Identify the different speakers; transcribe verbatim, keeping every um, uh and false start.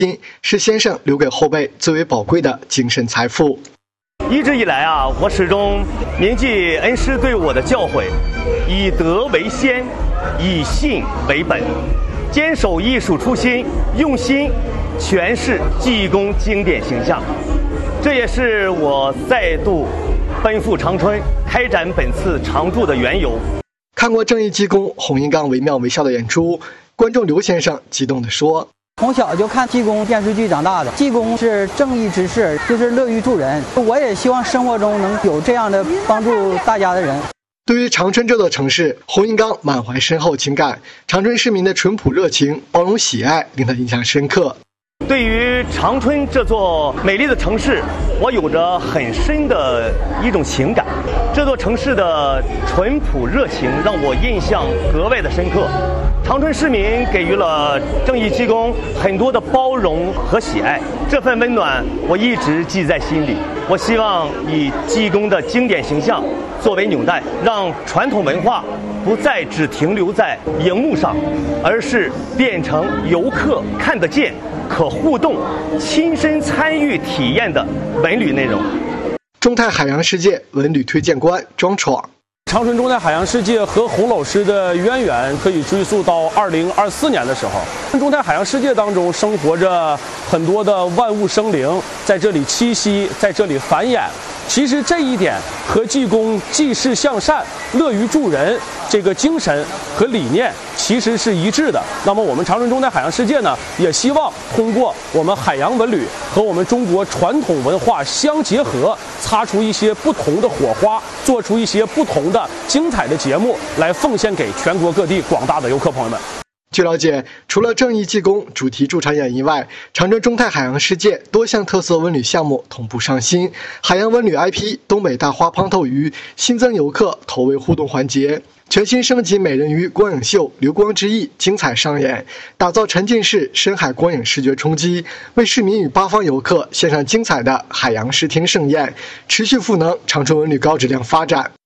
Speaker 1: 是先生留给后辈最为宝贵的精神财富。
Speaker 2: 一直以来啊，我始终铭记恩师对我的教诲，以德为先，以信为本，坚守艺术初心，用心诠释济公经典形象。这也是我再度奔赴长春，开展本次常驻的缘由。
Speaker 1: 看过正义济公洪一刚惟妙惟肖的演出，观众刘先生激动地说：“
Speaker 3: 从小就看济公电视剧长大的，济公是正义之士，就是乐于助人。我也希望生活中能有这样的帮助大家的人。”
Speaker 1: 对于长春这座城市，洪一刚满怀深厚情感，长春市民的淳朴热情、包容喜爱令他印象深刻。
Speaker 2: 对于长春这座美丽的城市，我有着很深的一种情感。这座城市的淳朴热情让我印象格外的深刻。长春市民给予了正义济公很多的包容和喜爱，这份温暖我一直记在心里。我希望以济公的经典形象作为纽带，让传统文化不再只停留在荧幕上，而是变成游客看得见、可互动、亲身参与体验的文旅内容。
Speaker 1: 中泰海洋世界文旅推荐官庄闯。
Speaker 4: 长春中泰海洋世界和洪老师的渊源可以追溯到二零二四年的时候。中泰海洋世界当中生活着很多的万物生灵，在这里栖息，在这里繁衍。其实这一点和济公济世向善、乐于助人这个精神和理念其实是一致的。那么我们长春中泰海洋世界呢，也希望通过我们海洋文旅和我们中国传统文化相结合，擦出一些不同的火花，做出一些不同的精彩的节目，来奉献给全国各地广大的游客朋友们。
Speaker 1: 据了解，除了正义济公主题驻场演以外，长春中泰海洋世界多项特色文旅项目同步上新。海洋文旅 I P 东北大花胖头鱼新增游客投喂互动环节，全新升级美人鱼光影秀流光之翼精彩上演，打造沉浸式深海光影视觉冲击，为市民与八方游客献上精彩的海洋视听盛宴，持续赋能长春文旅高质量发展。